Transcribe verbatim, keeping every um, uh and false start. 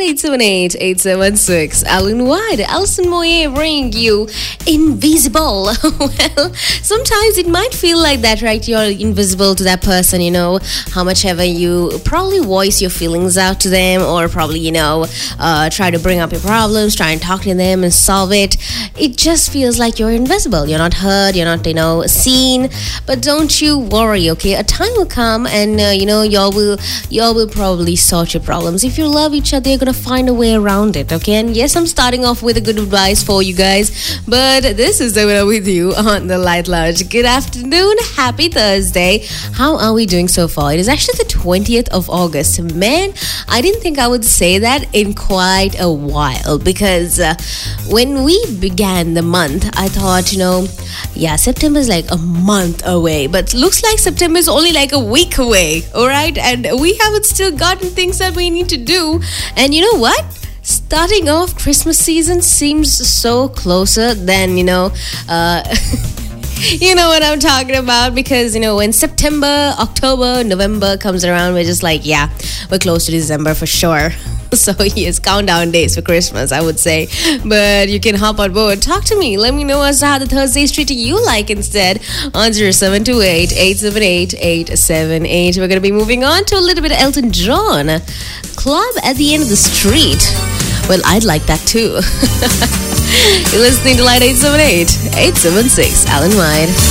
eight seven eight, eight seven six. Alan White, Alison Moye bring you Invisible. Well, sometimes it might feel like that, right? You're invisible to that person, you know, how much ever you probably voice your feelings out to them, or probably, you know, uh, try to bring up your problems, try and talk to them and solve it. It just feels like you're invisible. You're not heard, you're not, you know, seen. But don't you worry, okay? A time will come and, uh, you know, y'all will, y'all will probably sort your problems. If you love each other, you're gonna find a way around it, okay? And yes, I'm starting off with a good advice for you guys, but this is the winner with you on the Light Lounge. Good afternoon, happy Thursday. How are we doing so far? It is actually the twentieth of August. Man, I didn't think I would say that in quite a while, because uh, when we began the month, I thought, you know, yeah, September is like a month away, but looks like September is only like a week away, all right? And we haven't still gotten things that we need to do. And you know what? Starting off Christmas season seems so closer than, you know, uh, you know what I'm talking about, because, you know, when September, October, November comes around, we're just like, yeah, we're close to December for sure. So yes, countdown days for Christmas, I would say. But you can hop on board. Talk to me. Let me know as to how the Thursdays treating you like instead on zero seven two eight, eight seven eight, eight seven eight. We're going to be moving on to a little bit of Elton John. Club at the End of the Street. Well, I'd like that too. You're listening to Light eight seven eight, eight seven six, Alan White.